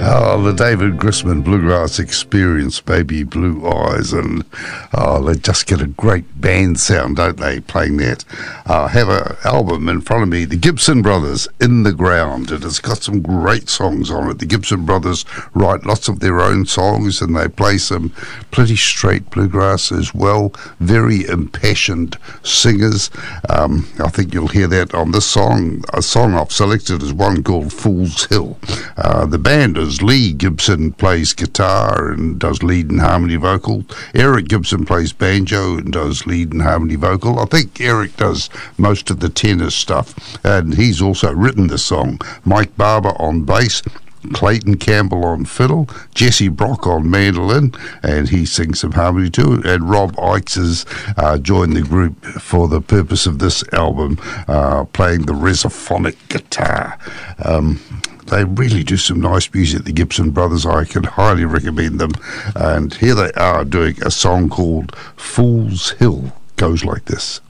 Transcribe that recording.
Oh, the David Grisman Bluegrass Experience, Baby Blue Eyes, and they just get a great band sound, don't they, playing that. I have an album in front of me, the Gibson Brothers, In the Ground, and it's got some great songs on it. The Gibson Brothers write lots of their own songs, and they play some pretty straight bluegrass as well, very impassioned singers. I think you'll hear that on this song. A song I've selected is one called Fool's Hill. The band is Lee Gibson plays guitar and does lead and harmony vocal. Eric Gibson plays banjo and does lead and harmony vocal. I think Eric does most of the tenor stuff, and he's also written the song. Mike Barber on bass, Clayton Campbell on fiddle, Jesse Brock on mandolin, and he sings some harmony too, and Rob Ikes has joined the group for the purpose of this album, playing the resophonic guitar. They really do some nice music, the Gibson Brothers. I can highly recommend them. And here they are doing a song called Fool's Hill. Goes like this.